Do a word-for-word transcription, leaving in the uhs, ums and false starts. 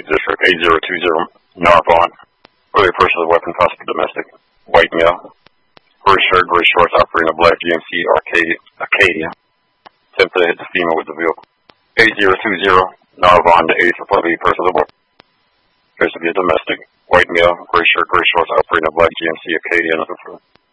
District eight zero two zero, Narvon. Earlier person of the weapon, possibly domestic. White male. Gray shirt, gray shorts, operating a black G M C Arcadia. Acadia. Attempted to hit the female with the vehicle. eight zero two zero, Narvon, the eighth reported person of the weapon. Appears to be a domestic. White male, gray shirt, gray shorts, operating a black G M C Acadia.